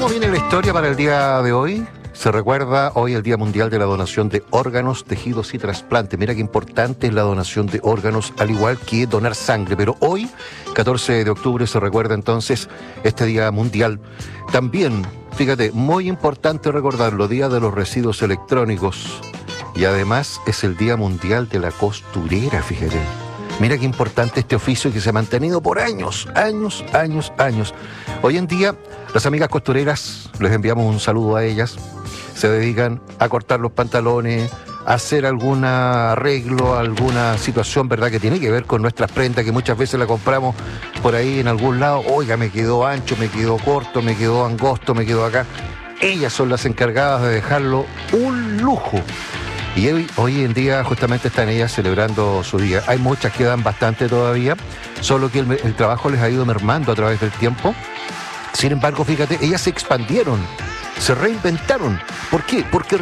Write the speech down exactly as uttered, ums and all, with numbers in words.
¿Cómo viene la historia para el día de hoy? Se recuerda hoy el Día Mundial de la Donación de Órganos, Tejidos y Trasplantes. Mira qué importante es la donación de órganos, al igual que donar sangre. Pero hoy, catorce de octubre, se recuerda entonces este Día Mundial. También, fíjate, muy importante recordarlo, Día de los Residuos Electrónicos. Y además es el Día Mundial de la Costurera, fíjate. Mira qué importante este oficio que se ha mantenido por años, años, años, años. Hoy en día, las amigas costureras, les enviamos un saludo a ellas, se dedican a cortar los pantalones, a hacer algún arreglo, alguna situación, ¿verdad?, que tiene que ver con nuestras prendas, que muchas veces la compramos por ahí en algún lado. Oiga, me quedó ancho, me quedó corto, me quedó angosto, me quedó acá. Ellas son las encargadas de dejarlo un lujo. Y hoy, hoy en día justamente están ellas celebrando su día. Hay muchas que dan bastante todavía, solo que el, el trabajo les ha ido mermando a través del tiempo. Sin embargo, fíjate, ellas se expandieron, se reinventaron. ¿Por qué? Porque